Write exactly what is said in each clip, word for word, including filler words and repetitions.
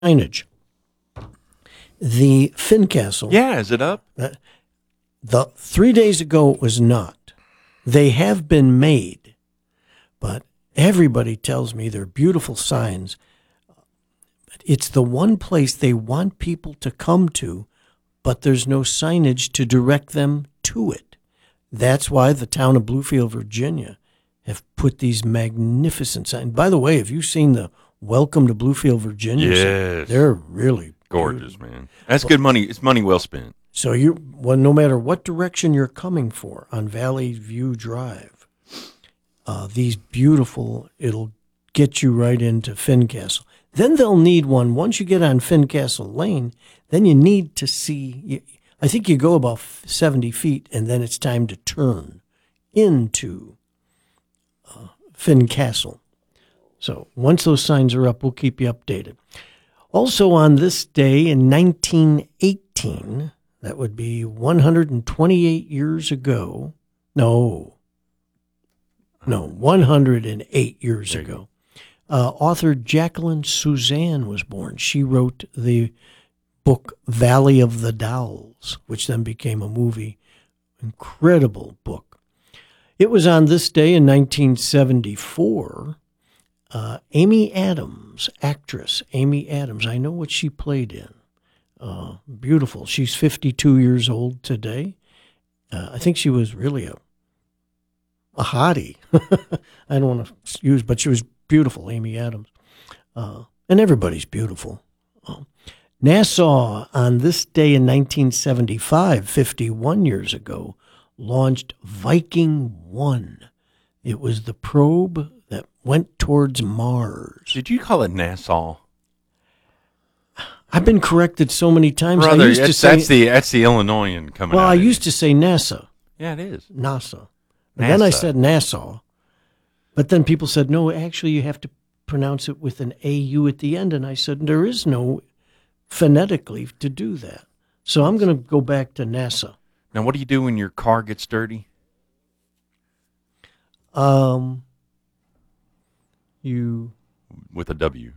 signage. The Fincastle. Yeah, is it up? Uh, the three days ago it was not. They have been made, but everybody tells me they're beautiful signs. It's the one place they want people to come to, but there's no signage to direct them to it. That's why the town of Bluefield, Virginia, have put these magnificent signs. By the way, have you seen the Welcome to Bluefield, Virginia? Yes. They're really gorgeous, beautiful. man. That's good money. It's money well spent. So you, well, no matter what direction you're coming for on Valley View Drive, uh, these beautiful, it'll get you right into Fincastle. Then they'll need one, once you get on Fincastle Lane, then you need to see, you, I think you go about seventy feet, and then it's time to turn into uh, Fincastle. So once those signs are up, we'll keep you updated. Also on this day in nineteen eighteen, that would be one hundred twenty-eight years ago. No, no, one hundred eight years ago. Uh, author Jacqueline Suzanne was born. She wrote the book Valley of the Dolls, which then became a movie. Incredible book. It was on this day in nineteen seventy-four. Uh, Amy Adams, actress Amy Adams. I know what she played in. Uh, beautiful. She's fifty-two years old today. Uh, I think she was really a a hottie. I don't want to use, but she was beautiful, Amy Adams. Uh, and everybody's beautiful. Uh, NASA, on this day in nineteen seventy-five, fifty-one years ago, launched Viking one. It was the probe that went towards Mars. Did you call it Nassau? I've been corrected so many times. Brother, I used to say, that's the that's the Illinoisan coming well, out. I of used it. to say NASA. Yeah, it is. NASA. But then I said Nassau. But then people said, no, actually you have to pronounce it with an A U at the end. And I said, there is no phonetically to do that. So I'm going to go back to NASA. Now, what do you do when your car gets dirty? Um, you With a W.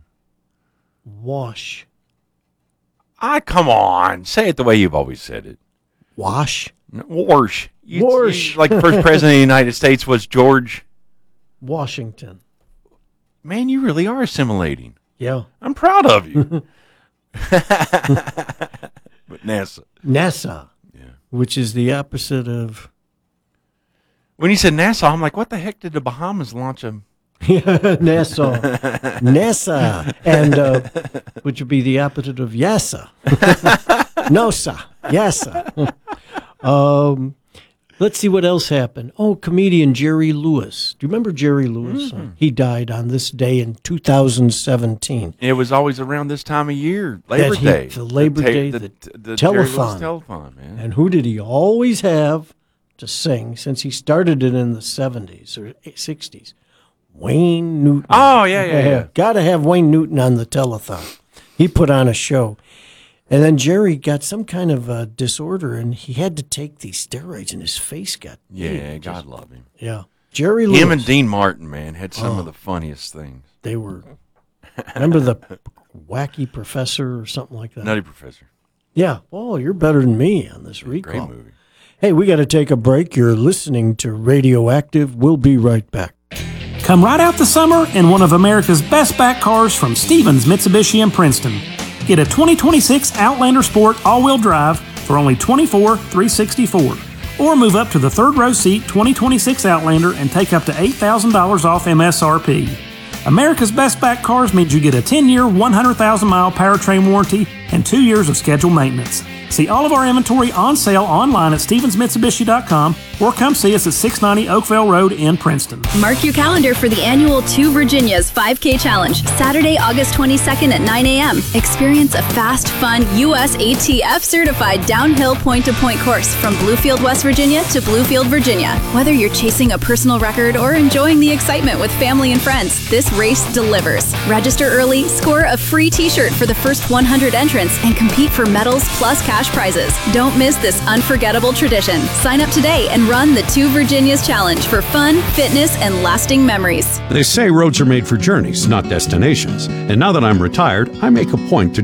wash. Ah, come on. Say it the way you've always said it. Wash? No, Wash. You- Wash. you- Like the first president of the United States was George. Washington. Man, you really are assimilating. Yeah. I'm proud of you. But NASA. NASA. Yeah. Which is the opposite of... When you said Nassau, I'm like, what the heck did the Bahamas launch a... Yeah, Nassau. NASA. And uh, which would be the opposite of Yassa. Nosa. Yassa. um, let's see what else happened. Oh, comedian Jerry Lewis. Do you remember Jerry Lewis? Mm-hmm. Uh, he died on this day in two thousand seventeen. It was always around this time of year, Labor That he- Day. the Labor ta- Day, the, the the Jerry Lewis telethon. telethon, man. And who did he always have to sing since he started it in the seventies or sixties? Wayne Newton. Oh, yeah, yeah, yeah. Got to have Wayne Newton on the telethon. He put on a show. And then Jerry got some kind of uh, disorder, and he had to take these steroids, and his face got Yeah, big. God Just- love him. Yeah. Jerry Lewis. Him and Dean Martin, man, had some Oh. of the funniest things. They were, remember the wacky professor or something like that? Nutty Professor. Yeah. Oh, you're better than me on this Great recall. movie. Hey, we got to take a break. You're listening to Radioactive. We'll be right back. Come right out the summer in one of America's best back cars from Stevens Mitsubishi in Princeton. Get a twenty twenty-six Outlander Sport all-wheel drive for only twenty-four thousand three hundred sixty-four dollars. Or move up to the third row seat twenty twenty-six Outlander and take up to eight thousand dollars off M S R P. America's best back cars means you get a ten-year, one hundred thousand mile powertrain warranty and two years of scheduled maintenance. See all of our inventory on sale online at stevens mitsubishi dot com or come see us at six ninety Oakville Road in Princeton. Mark your calendar for the annual Two Virginias five K Challenge, Saturday, August twenty-second at nine a.m. Experience a fast, fun, U S A T F-certified downhill point-to-point course from Bluefield, West Virginia to Bluefield, Virginia. Whether you're chasing a personal record or enjoying the excitement with family and friends, this race delivers. Register early, score a free t-shirt for the first one hundred entrants, and compete for medals plus cash cash prizes. Don't miss this unforgettable tradition. Sign up today and run the Two Virginias Challenge for fun, fitness, and lasting memories. They say roads are made for journeys, not destinations. And now that I'm retired, I make a point to